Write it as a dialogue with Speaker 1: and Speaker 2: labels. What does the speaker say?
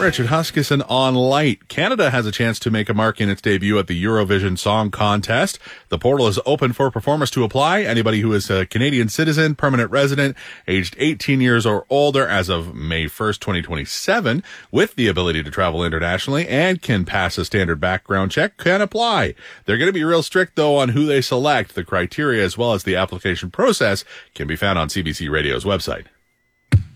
Speaker 1: Richard Huskisson on Light. Canada has a chance to make a mark in its debut at the Eurovision Song Contest. The portal is open for performers to apply. Anybody who is a Canadian citizen, permanent resident, aged 18 years or older as of May 1st, 2027, with the ability to travel internationally and can pass a standard background check can apply. They're going to be real strict, though, on who they select. The criteria as well as the application process can be found on CBC Radio's website.